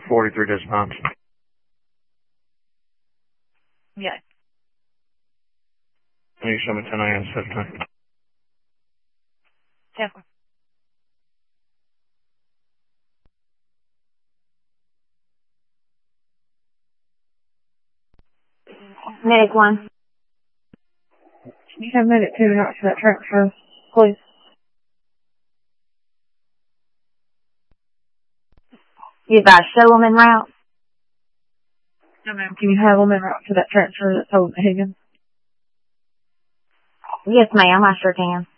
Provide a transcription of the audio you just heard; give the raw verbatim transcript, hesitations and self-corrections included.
forty-three decimal. Yeah. Can you show me ten A M fifteen? Yeah. Medic one. Can you have medic two out to that transfer, please? You guys show them en route? No, ma'am. Can you have them en route to that transfer that's holding Higgins? Yes, ma'am, I sure can.